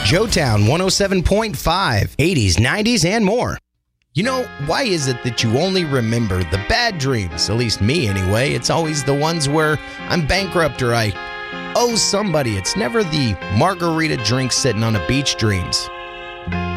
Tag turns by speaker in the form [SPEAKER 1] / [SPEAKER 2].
[SPEAKER 1] Joetown 107.5, 80s, 90s, and more. You know, why is it that you only remember the bad dreams? At least me, anyway. It's always the ones where I'm bankrupt or I owe somebody. It's never the margarita drink sitting on a beach dreams.